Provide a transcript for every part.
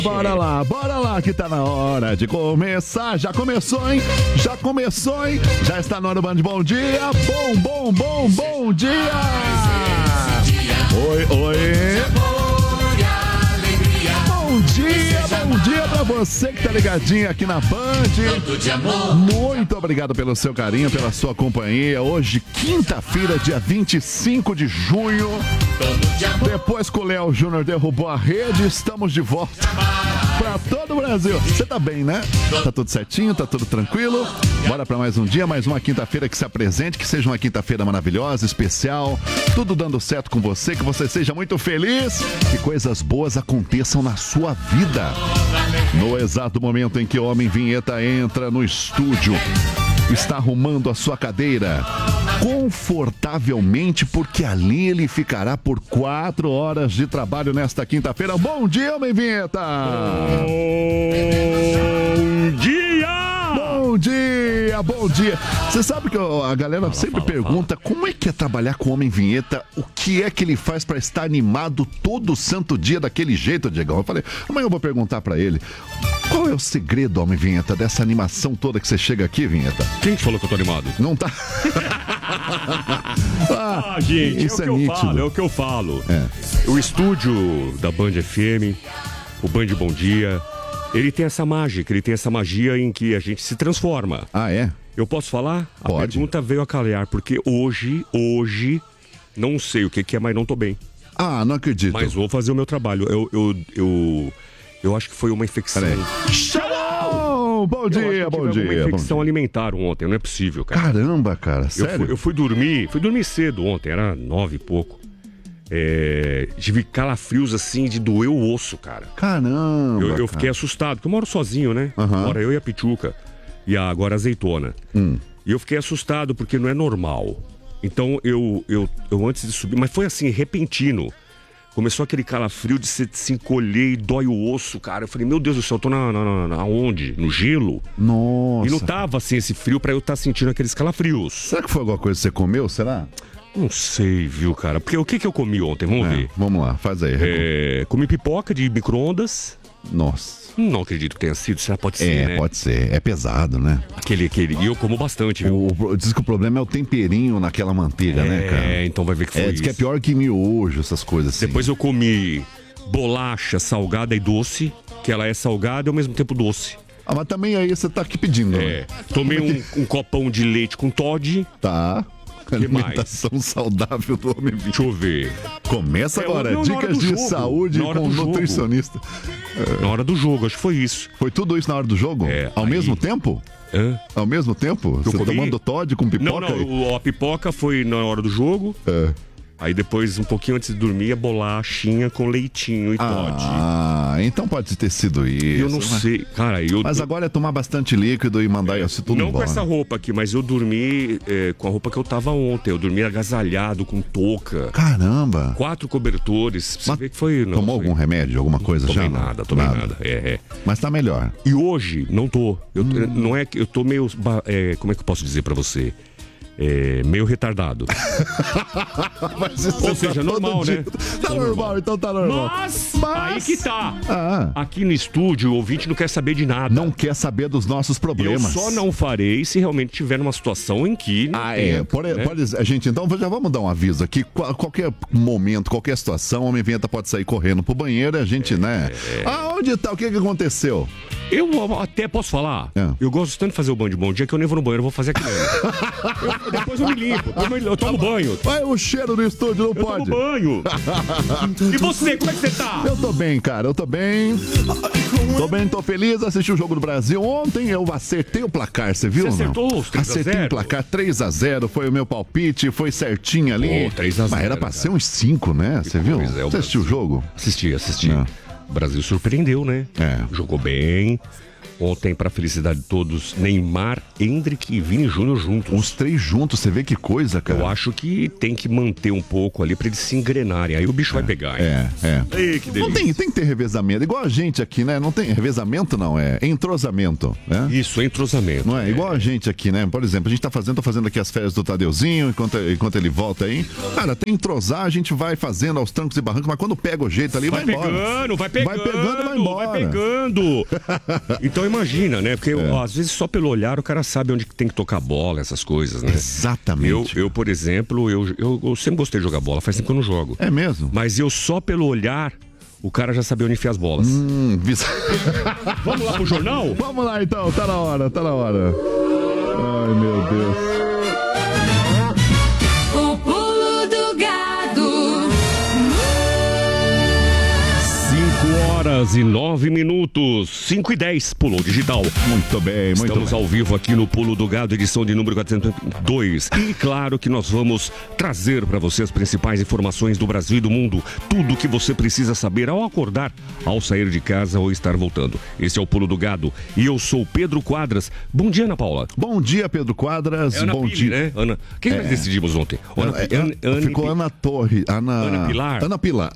Bora lá, que tá na hora de começar. Já começou, hein? Já está na hora do Band Bom Dia. Bom dia. Oi. Bom dia pra você que tá ligadinho aqui na Band. Muito obrigado pelo seu carinho, pela sua companhia. Hoje, quinta-feira, dia 25 de junho. Depois que o Léo Júnior derrubou a rede, estamos de volta pra todo o Brasil. Você tá bem, né? Tá tudo certinho, tá tudo tranquilo. Bora pra mais um dia, mais uma quinta-feira que se apresente, que seja uma quinta-feira maravilhosa, especial, tudo dando certo com você, que você seja muito feliz, que coisas boas aconteçam na sua vida. No exato momento em que o Homem Vinheta entra no estúdio, está arrumando a sua cadeira confortavelmente, porque ali ele ficará por 4 horas de trabalho nesta quinta-feira. Bom dia, Homem Vinheta! Bom dia! Você sabe que a galera sempre pergunta como é que é trabalhar com o Homem Vinheta, o que é que ele faz pra estar animado todo santo dia daquele jeito, Diegão? Eu falei, amanhã eu vou perguntar pra ele. Qual é o segredo, Homem Vinheta, dessa animação toda que você chega aqui, Vinheta? Quem te falou que eu tô animado? Não tá? Gente, isso é o que eu falo. O estúdio da Band FM, o Band Bom Dia, ele tem essa mágica, magia em que a gente se transforma. Ah, é? Eu posso falar? Pode. A pergunta veio a calhar, porque hoje, não sei o que é, mas não tô bem. Ah, não acredito. Mas vou fazer o meu trabalho. Eu acho que foi uma infecção. Shalom! Bom dia. Uma infecção alimentar ontem, não é possível, cara. Caramba, cara, sério? Eu fui dormir cedo ontem, era 9 e pouco. Tive calafrios assim de doer o osso, cara. Caramba! Eu fiquei assustado, porque eu moro sozinho, né? Mora eu e a Pichuca. E agora a Azeitona. E eu fiquei assustado porque não é normal. Então eu antes de subir, mas foi assim, repentino. Começou aquele calafrio de se encolher e dói o osso, cara. Eu falei, meu Deus do céu, eu tô aonde? No gelo? Nossa. E não tava assim esse frio pra eu estar sentindo aqueles calafrios. Será que foi alguma coisa que você comeu, será? Não sei, viu, cara? Porque o que eu comi ontem? Vamos ver. Vamos lá, faz aí. Comi pipoca de micro-ondas. Nossa. Não acredito que tenha sido, será? Pode ser, né? Pode ser. É pesado, né? E eu como bastante, viu? Diz que o problema é o temperinho naquela manteiga, né, cara? Então vai ver que foi diz isso. que é pior que miojo, essas coisas assim. Depois eu comi bolacha salgada e doce, que ela é salgada e ao mesmo tempo doce. Ah, mas também aí você tá aqui pedindo, né? Tomei um copão de leite com Toddy. Tá. Que alimentação mais? Saudável do Homem Vinheta. Deixa eu ver. Começa agora, dicas de saúde com nutricionista. Na hora do jogo, acho que foi isso. Foi tudo isso na hora do jogo? Ao mesmo tempo? Ao mesmo tempo? Você tomando Toddy com pipoca? Não, a pipoca foi na hora do jogo. Aí depois, um pouquinho antes de dormir, a bolachinha com leitinho e Toddy. Ah, então pode ter sido isso. Eu não sei, cara. Mas agora é tomar bastante líquido e mandar isso tudo embora. Não com essa roupa aqui, mas eu dormi com a roupa que eu tava ontem. Eu dormi agasalhado, com touca. Caramba! 4 cobertores. Você vê que foi... Tomou algum remédio, alguma coisa já? Tomei nada. Mas tá melhor. E hoje, não tô. Não é que eu tô meio... como é que eu posso dizer pra você? Meio retardado. Ou seja, normal, né? Tá normal, então tá normal. Mas aí que tá. Aqui no estúdio, o ouvinte não quer saber de nada. Não quer saber dos nossos problemas. Eu só não farei se realmente tiver numa situação em que... Gente, então já vamos dar um aviso aqui. Qualquer momento, qualquer situação, o Homem Vinheta pode sair correndo pro banheiro e a gente, né? Aonde tá? O que aconteceu? Eu até posso falar. Eu gosto tanto de fazer o Band Bom Dia que eu nem vou no banheiro, eu vou fazer aqui mesmo. Depois eu me limpo, eu tomo banho. Vai o cheiro do estúdio, não pode. Eu tomo banho. E você, como é que você tá? Eu tô bem, cara, eu tô bem. Tô feliz, assisti o Jogo do Brasil. Ontem eu acertei o placar, você viu? Você acertou os 3-0? Acertei o placar, 3-0, foi o meu palpite, foi certinho ali. 3-0. Mas era pra ser uns 5, né? Você viu? Você assistiu o jogo? Assisti. O Brasil surpreendeu, né? Jogou bem. Ontem, para felicidade de todos, Neymar, Endrick e Vini Júnior juntos. Os 3 juntos, você vê que coisa, cara. Eu acho que tem que manter um pouco ali para eles se engrenarem. Aí o bicho vai pegar, hein? Ei, que delícia. Não tem que ter revezamento. Igual a gente aqui, né? Não tem revezamento, não. É entrosamento, né? Isso, entrosamento. Não é? Igual a gente aqui, né? Por exemplo, a gente tô fazendo aqui as férias do Tadeuzinho, enquanto ele volta aí. Cara, tem entrosar, a gente vai fazendo aos trancos e barrancos, mas quando pega o jeito ali, vai embora. Vai pegando e vai embora. Vai pegando. Então imagina, né? Porque às vezes só pelo olhar o cara sabe onde tem que tocar bola, essas coisas, né? Exatamente. Eu por exemplo, eu sempre gostei de jogar bola, faz tempo que eu não jogo. É mesmo? Mas eu só pelo olhar, o cara já sabia onde enfiar as bolas. Vamos lá pro jornal? Vamos lá então, tá na hora. Ai, meu Deus. O pulo do gado. 5h09, 5h10, pulou digital. Muito bem, muito Estamos bem. ao vivo aqui no Pulo do Gado, edição de número 402. E claro que nós vamos trazer para você as principais informações do Brasil e do mundo. Tudo o que você precisa saber ao acordar, ao sair de casa ou estar voltando. Esse é o Pulo do Gado e eu sou Pedro Quadras. Bom dia, Ana Paula. Bom dia, Pedro Quadras. Ana Bom Pili, dia. né? Ana. Quem nós decidimos ontem? Ficou Ana Torre. Ana Pilar. Ana Pilar,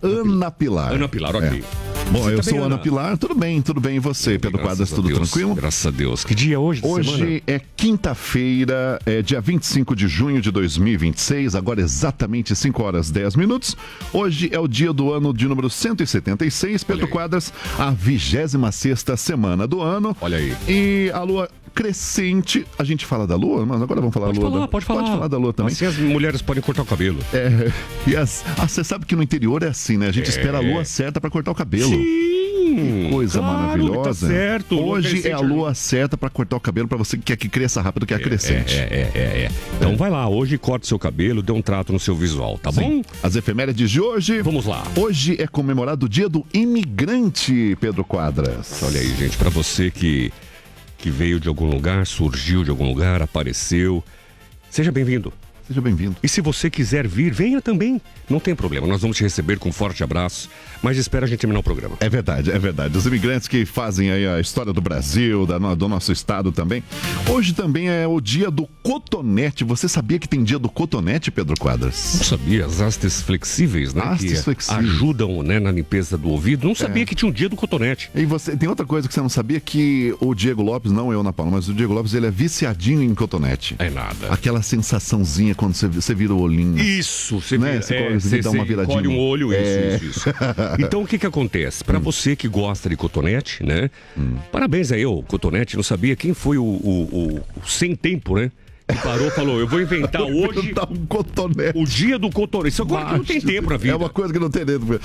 ok. Bom, Você eu tá sou bem, Ana Ana? Pilar, tudo bem, e você, Pedro Quadras, tudo tranquilo? Graças a Deus. Que dia é hoje? Hoje é quinta-feira, dia 25 de junho de 2026, agora exatamente 5h10. Hoje é o dia do ano de número 176, Pedro Quadras, a 26ª semana do ano. Olha aí. E a lua crescente, a gente fala da lua, mas agora vamos falar da lua. Pode falar. Pode falar da lua também. Assim as mulheres podem cortar o cabelo. Você sabe que no interior é assim, né? A gente espera a lua certa pra cortar o cabelo. Sim, Que coisa maravilhosa. Tá certo. Hoje é a lua certa pra cortar o cabelo pra você que quer que cresça rápido, que é a crescente. Então vai lá, hoje corta o seu cabelo, dê um trato no seu visual, tá bom? As efemérides de hoje. Vamos lá. Hoje é comemorado o dia do imigrante, Pedro Quadras. Olha aí, gente, pra você que veio de algum lugar, surgiu de algum lugar, apareceu, seja bem-vindo. Seja bem-vindo. E se você quiser vir, venha também. Não tem problema, nós vamos te receber com um forte abraço, mas espera a gente terminar o programa. É verdade. Os imigrantes que fazem aí a história do Brasil, do nosso estado também. Hoje também é o dia do cotonete. Você sabia que tem dia do cotonete, Pedro Quadras? Não sabia, as hastes flexíveis, né? Hastes flexíveis. Ajudam, né, na limpeza do ouvido. Não sabia que tinha um dia do cotonete. E você, tem outra coisa que você não sabia, que o Diego Lopes, não eu, Ana Paula, mas o Diego Lopes, ele é viciadinho em cotonete. É nada. Aquela sensaçãozinha quando você vira o olhinho. Isso, você né? Você dá uma viradinha. Colhe um olho, isso. Então o que acontece? Para você que gosta de cotonete, né? Parabéns aí, o cotonete. Não sabia quem foi o sem tempo, né? Que parou e falou, eu vou inventar hoje um cotonete. O dia do cotonete. Isso agora que não tem tempo na vida. É uma coisa que não tem dentro.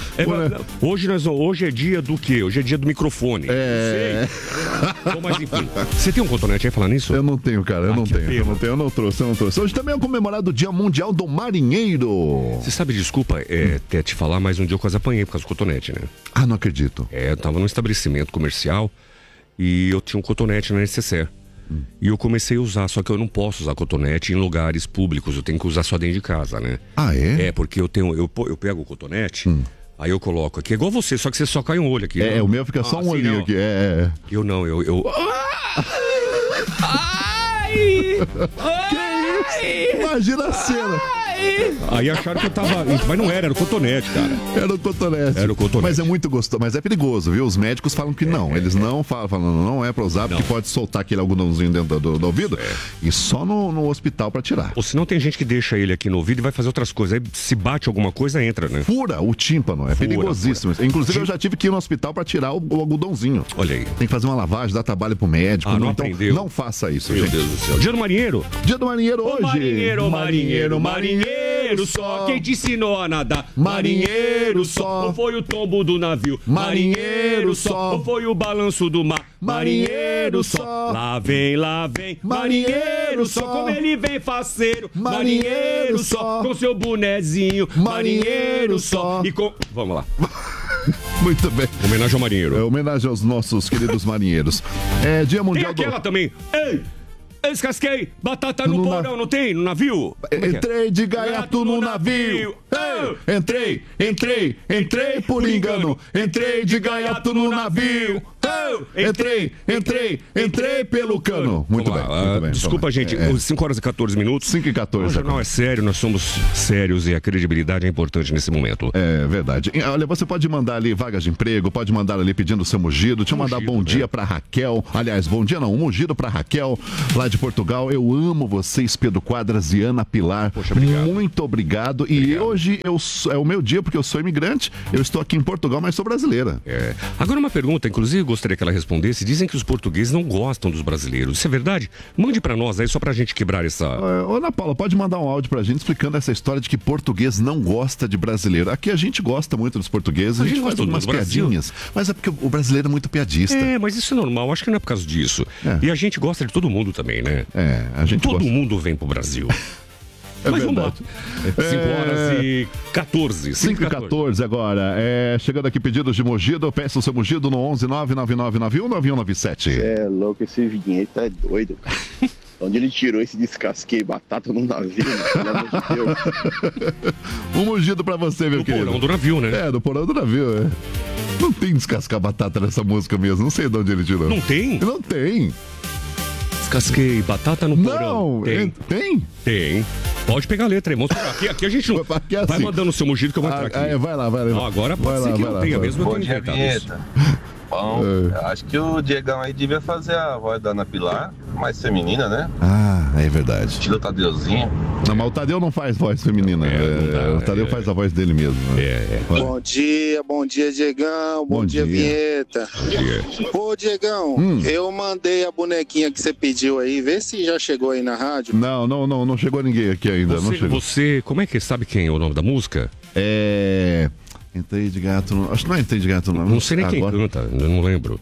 Hoje é dia do quê? Hoje é dia do microfone. Não sei. Bom, mas enfim. Você tem um cotonete aí falando isso? Eu não tenho, cara. Eu não tenho. Hoje também é comemorado o Dia Mundial do Marinheiro. Você sabe, desculpa até te falar, mas um dia eu quase apanhei por causa do cotonete, né? Ah, não acredito. Eu tava num estabelecimento comercial e eu tinha um cotonete na necessaire. E eu comecei a usar, só que eu não posso usar cotonete em lugares públicos, eu tenho que usar só dentro de casa, né? Ah, é? É, porque eu pego o cotonete, aí eu coloco aqui, é igual você, só que você só cai um olho aqui. O meu fica só um olhinho não. aqui. Eu não, Ai! Que isso? Imagina a cena. Aí acharam que eu tava... Mas não era o cotonete, cara. Era o cotonete. Mas é muito gostoso, mas é perigoso, viu? Os médicos falam que não. Eles não falam, não é pra usar, porque pode soltar aquele algodãozinho dentro do ouvido e só no hospital pra tirar. Ou senão tem gente que deixa ele aqui no ouvido e vai fazer outras coisas. Aí se bate alguma coisa, entra, né? Fura o tímpano, perigosíssimo. Inclusive eu já tive que ir no hospital pra tirar o algodãozinho. Olha aí. Tem que fazer uma lavagem, dar trabalho pro médico. Não então aprendeu. Não faça isso, Meu gente. Deus do céu. Dia do marinheiro. Dia do marinheiro hoje. Marinheiro só. Quem te ensinou a nadar? Marinheiro só. Ou foi o tombo do navio? Marinheiro só. Ou foi o balanço do mar? Marinheiro só. Lá vem. Marinheiro só. Como ele vem faceiro. Marinheiro só. Com seu bonezinho. Marinheiro só. E com... Vamos lá. Muito bem. Homenagem ao marinheiro. Homenagem aos nossos queridos marinheiros. Dia mundial Tem aquela também. Ei! Descasquei batata no porão, não tem? No navio? Entrei de gaiato no navio. Entrei por engano. Entrei de gaiato no navio. Entrei pelo cano. Muito bem. Desculpa, gente, 5 horas e 14 minutos. 5 e 14. O jornal é sério, nós somos sérios e a credibilidade é importante nesse momento. É verdade. Olha, você pode mandar ali vagas de emprego, pode mandar ali pedindo o seu mugido. Deixa eu mandar bom dia pra Raquel. Aliás, bom dia não, um mugido pra Raquel, lá de Portugal. Eu amo vocês, Pedro Quadras e Ana Pilar. Poxa, obrigado. Muito obrigado. E hoje é o meu dia, porque eu sou imigrante. Eu estou aqui em Portugal, mas sou brasileira. Agora uma pergunta, inclusive gostaria que ela respondesse. Dizem que os portugueses não gostam dos brasileiros. Isso é verdade? Mande pra nós aí, só pra gente quebrar essa... Ô, Ana Paula, pode mandar um áudio pra gente explicando essa história de que português não gosta de brasileiro. Aqui a gente gosta muito dos portugueses, a gente faz algumas piadinhas. Mas é porque o brasileiro é muito piadista. Mas isso é normal, acho que não é por causa disso. E a gente gosta de todo mundo também, né? A gente todo gosta. mundo vem pro Brasil. Mas verdade. Vamos lá. 5 horas e 14. 5 e 14 agora. Chegando aqui pedidos de mugido, peça o seu mugido no 11 999919197. É louco, esse vinheta é doido, cara. Onde ele tirou esse descasqueio batata num navio, pelo amor de Deus. Um mugido pra você, meu querido. Do porão do navio, né? Do porão do navio, Não tem descascar batata nessa música mesmo, não sei de onde ele tirou. Não tem? Não tem. Descasquei batata no porão. Não, tem? Tem. Pode pegar a letra aí, mostra. Aqui a gente não... Aqui é assim. Vai mandando o seu mugido que eu vou entrar aqui. Vai lá. Não, agora pode ser que não tenha mesmo. Bom dia, Vinheta. Bom, acho que o Diegão aí devia fazer a voz da Ana Pilar, mais feminina, né? É verdade. Estilo Tadeuzinho. Não, mas o Tadeu não faz voz feminina. O Tadeu faz a voz dele mesmo. Bom dia, Diegão. Bom dia, Vinheta. Ô, Diegão, eu mandei a bonequinha que você pediu aí. Vê se já chegou aí na rádio. Não chegou ninguém aqui ainda. Você, como é que sabe quem é o nome da música? Entrei de gato. Acho que não é Entrei de gato, não. Não sei nem quem canta, eu não lembro.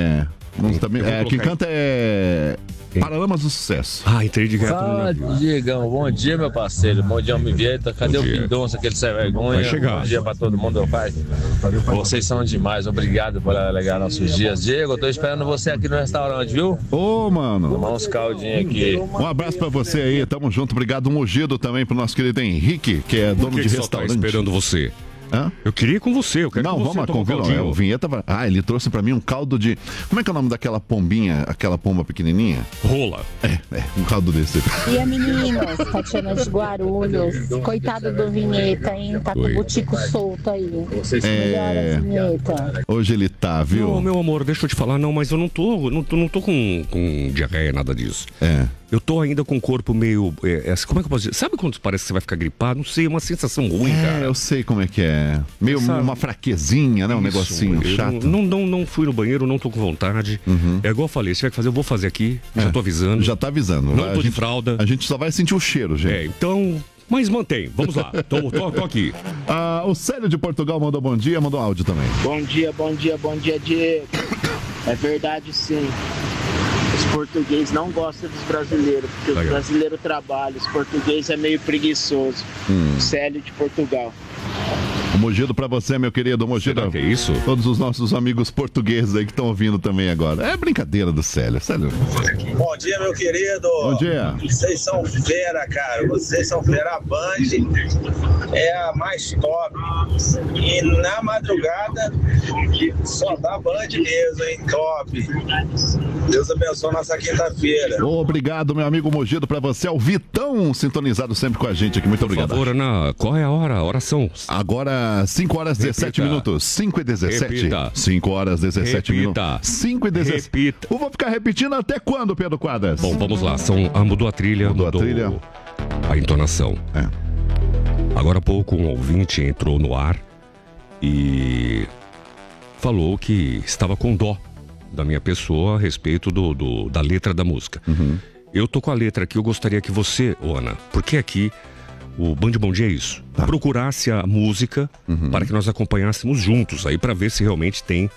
Quem canta é Paralamas do Sucesso. Entrei de gato no navio. Diegão, bom dia, meu parceiro. Bom dia, Homem Vieta. Cadê o Pindonça, aquele sem vergonha? Vai chegar. Bom dia pra todo mundo, meu pai. Vocês são demais. Obrigado por alegar nossos dias. Diego, eu tô esperando você aqui no restaurante, viu? Ô, mano. Tomar uns caldinhos aqui. Um abraço pra você aí. Tamo junto. Obrigado. Um mugido também pro nosso querido Henrique, que é dono de restaurante. Tá esperando você? Eu queria ir com você, eu quero que você tome um caldinho. O Vinheta vai... ele trouxe pra mim um caldo de... Como é que é o nome daquela pombinha, aquela pomba pequenininha? Rola. Um caldo desse. E a meninas, Tatiana de Guarulhos, coitado do Vinheta, hein? Tá com o butico solto aí. Melhora, Vinheta. Hoje ele tá, viu? Não, meu amor, deixa eu te falar, mas eu não tô com diarreia, nada disso. Eu tô ainda com o corpo meio... como é que eu posso dizer? Sabe quando parece que você vai ficar gripado? Não sei, é uma sensação ruim, cara. Eu sei como é que é. Meio uma fraquezinha, né? Um negocinho chato. Não fui no banheiro, não tô com vontade. É igual eu falei, se tiver que fazer, eu vou fazer aqui. Já tô avisando. Já tá avisando. Não tô de fralda. A gente só vai sentir o cheiro, gente. Então... Mas mantém, vamos lá. Tô aqui. O Célio de Portugal mandou bom dia, mandou áudio também. Bom dia, Diego. É verdade, sim. Os portugueses não gostam dos brasileiros, porque os brasileiros trabalham, os portugueses é meio preguiçoso. Célio de Portugal. Um mugido pra você, meu querido. Mugido. Que é isso? Todos os nossos amigos portugueses aí que estão ouvindo também agora. É brincadeira do Célio. Bom dia, meu querido. Bom dia. Vocês são fera, cara. Vocês são fera. A Band é a mais top. E na madrugada só dá Band mesmo, hein? Top. Deus abençoe nossa quinta-feira. Obrigado, meu amigo Mugido, pra você. É o Vitão sintonizado sempre com a gente aqui. Muito obrigado. Por favor, Ana, qual é a hora? A oração? Agora, 5 horas e 17 minutos. 5 e 17. Repita. 5 horas e 17 minutos. 5 e 17. Repita. Eu vou ficar repetindo até quando, Pedro Quadras? Bom, vamos lá. Mudou a trilha. Mudou a trilha. A entonação. Agora há pouco um ouvinte entrou no ar e falou que estava com dó da minha pessoa a respeito da letra da música. Eu tô com a letra aqui, eu gostaria que você, Ana, porque aqui o Band Bom Dia é isso, procurasse a música para que nós acompanhássemos juntos aí, para ver se realmente tem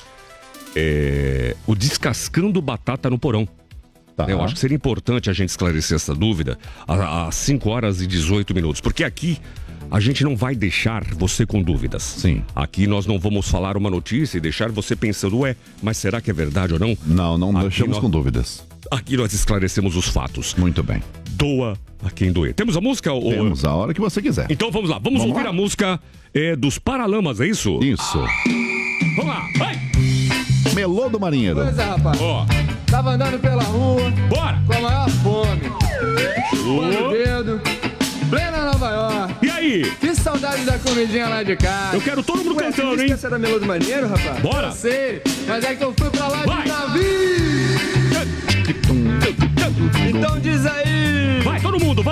o Descascando Batata no Porão. Eu acho que seria importante a gente esclarecer essa dúvida às 5 horas e 18 minutos, porque aqui a gente não vai deixar você com dúvidas. Sim. Aqui nós não vamos falar uma notícia e deixar você pensando, mas será que é verdade ou não? Não deixamos com dúvidas. Aqui nós esclarecemos os fatos. Muito bem. Doa a quem doer. Temos a música? Temos a hora que você quiser. Então vamos lá, vamos ouvir a música dos Paralamas, é isso? Isso. Vamos lá, vai! Melô do Marinheiro. Pois é, rapaz. Tava andando pela rua. Bora! Com a maior fome. Chupando o dedo. Plena Nova York. E aí? Que saudade da comidinha lá de casa. Eu quero todo mundo cantando, hein? Você da Melô do Marinheiro, rapaz? Bora! Eu sei, mas é que eu fui pra lá de navio. Então diz aí. Vai, todo mundo, vai!